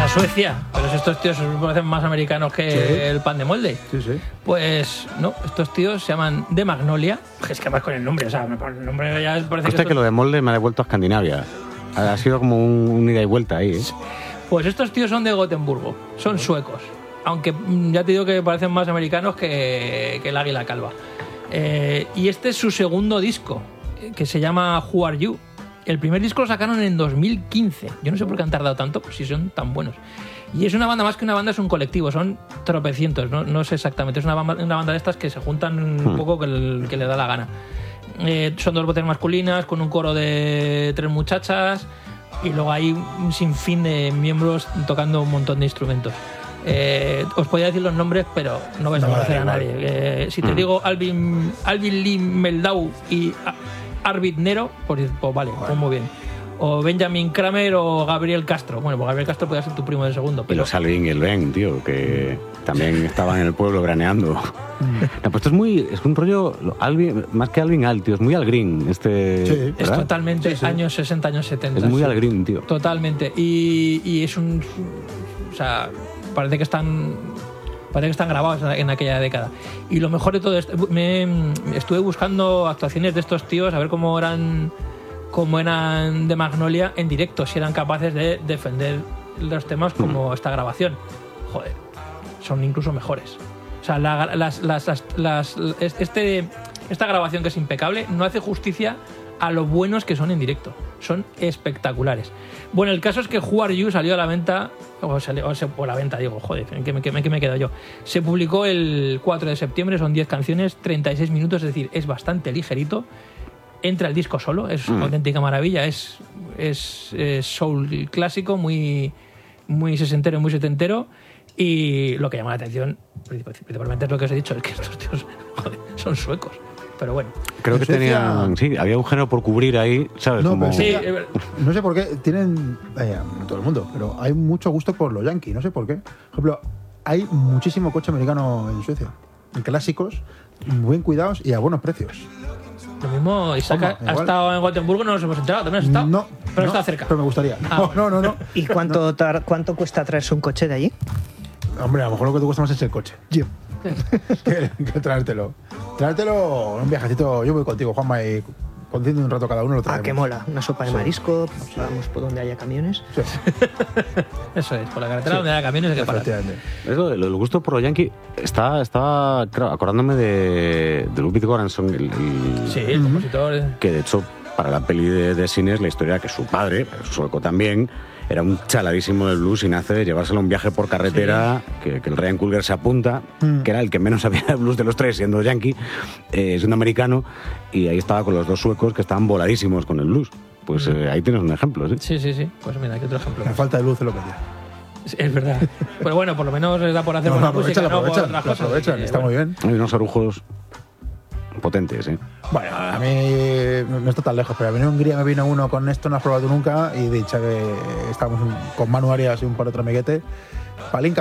a Suecia. Pero si estos tíos se parecen más americanos que el pan de molde. Sí, sí. Pues no, estos tíos se llaman The Magnolia. Es que más con el nombre, o sea, el nombre ya parece Hostia, que lo de molde me ha devuelto a Escandinavia. Ha sido como un ida y vuelta ahí, ¿eh? Pues estos tíos son de Gotemburgo, son suecos. Aunque ya te digo que parecen más americanos que el águila calva. Y este es su segundo disco, que se llama Who Are You. El primer disco lo sacaron en 2015. Yo no sé por qué han tardado tanto, pues si son tan buenos. Y es una banda, más que una banda, es un colectivo. Son tropecientos, no sé exactamente. Es una banda de estas que se juntan un poco que le da la gana. Son 2 voces masculinas, con un coro de 3 muchachas. Y luego hay un sinfín de miembros tocando un montón de instrumentos. Os podría decir los nombres, pero no vais a conocer a nadie. Si te digo Alvin Lee Meldau y Arvid Nero, pues vale, pues muy bien. O Benjamin Kramer o Gabriel Castro. Bueno, pues Gabriel Castro podría ser tu primo del segundo. Pero... Y los Alvin y el Ben, tío, que también estaban en el pueblo graneando. No, pues esto es un rollo, Alvin, más que Alvin Al, tío, es muy Al Green. Es totalmente años 60, años 70. Es muy Al Green, tío. Totalmente. Y es un... O sea, parece que están grabados en aquella década. Y lo mejor de todo esto, estuve buscando actuaciones de estos tíos, a ver cómo eran de Magnolia en directo, si eran capaces de defender los temas como esta grabación. Joder, son incluso mejores. O sea, esta grabación, que es impecable, no hace justicia a lo buenos que son en directo. Son espectaculares. Bueno, el caso es que Who Are You salió a la venta, o la venta, digo, joder, ¿en qué me quedo yo? Se publicó el 4 de septiembre, son 10 canciones, 36 minutos, es decir, es bastante ligerito. Entra el disco solo, es una auténtica maravilla, es soul clásico, muy, muy sesentero, muy setentero. Y lo que llama la atención, principalmente, es lo que os he dicho, es que estos tíos, joder, son suecos. Pero bueno. Creo que tenían... Sí, había un género por cubrir ahí, ¿sabes? No, como... sí, no sé por qué. Tienen... todo el mundo, pero hay mucho gusto por los yankees. No sé por qué. Por ejemplo, hay muchísimo coche americano en Suecia. En clásicos, muy bien cuidados y a buenos precios. Lo mismo, Isaac ha estado en Gotemburgo, no nos hemos enterado. ¿También has estado? No. Pero está cerca. Pero me gustaría. No. ¿Y cuánto cuesta traerse un coche de allí? Hombre, a lo mejor lo que te cuesta más es el coche. que traértelo. Traértelo en un viajecito. Yo voy contigo, Juanma, y contiendo un rato cada uno lo traemos. Que mola. Una sopa de marisco, vamos por donde haya camiones. Sí. Eso es, por la carretera donde haya camiones hay que parar. Eso, el gusto por los yankees. Estaba claro, acordándome de Ludwig Göransson, el compositor. Que de hecho, para la peli de cine es la historia que su padre, sueco también, era un chaladísimo del blues y nace de llevárselo a un viaje por carretera, que el Ryan Coogler se apunta, que era el que menos sabía de blues de los 3, siendo yankee, siendo americano, y ahí estaba con los 2 suecos que estaban voladísimos con el blues. Pues ahí tienes un ejemplo, ¿sí? Sí. Pues mira, aquí otro ejemplo. La falta de luz es lo que tiene. Es verdad. Pero bueno, por lo menos da por hacer buena música, no por otras cosas. Aprovechan, está muy bien. Hay unos arujos potentes, ¿eh? Bueno, a mí no está tan lejos, pero a mí en Hungría me vino uno con esto, no has probado nunca, y dicha que estábamos con Manu Arias y un par de otro amiguete, palinca,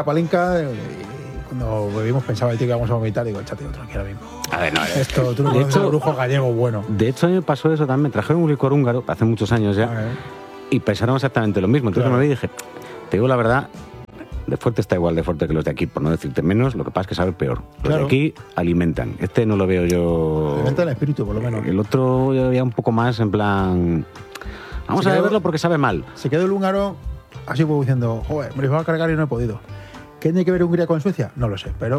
y cuando bebimos pensaba el tío que íbamos a vomitar, y digo, échate otro aquí ahora mismo. A ver, no, esto, tú no conoces el brujo gallego bueno. De hecho, a mí me pasó eso también, me trajeron un licor húngaro hace muchos años ya, y pensaron exactamente lo mismo. Entonces me vi y dije, te digo la verdad, de fuerte está igual de fuerte que los de aquí, por no decirte menos, lo que pasa es que sabe peor. Los de aquí alimentan. Este no lo veo yo... Alimenta el espíritu, por lo menos. El otro yo veía un poco más en plan... Vamos a beberlo porque sabe mal. Se quedó el húngaro así como diciendo, joder, me lo iba a cargar y no he podido. ¿Qué tiene que ver Hungría con Suecia? No lo sé, pero...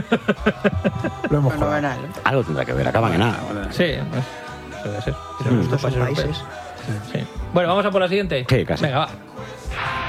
lo hemos jugado. Algo tendrá que ver, acaban en nada. Sí, pues, puede ser. Pero los dos son países. Sí. Bueno, vamos a por la siguiente. Sí, casi. Venga, va.